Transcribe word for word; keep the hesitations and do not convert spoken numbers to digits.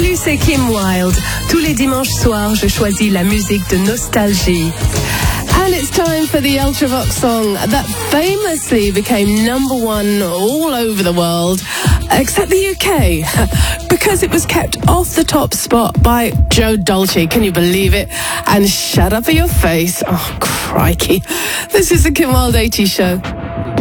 Salut, c'est Kim Wilde. Tous les dimanches soirs, je choisis la musique de nostalgie. And it's time for the Ultravox song that famously became number one all over the world, except the U K, because it was kept off the top spot by Joe Dolce. Can you believe it? And Shut Up For Your Face. Oh, crikey. This is the Kim Wilde eighties show.